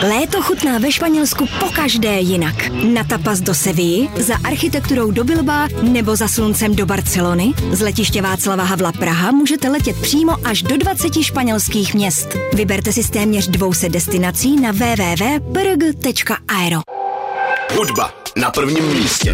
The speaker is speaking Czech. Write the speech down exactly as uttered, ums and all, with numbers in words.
Léto chutná ve Španělsku pokaždé jinak. Na tapas do Sevilly, za architekturou do Bilbao nebo za sluncem do Barcelony. Z letiště Václava Havla Praha můžete letět přímo až do dvaceti španělských měst. Vyberte si z téměř dvou set destinací na w w w tečka p r g tečka aero. Hudba na prvním místě.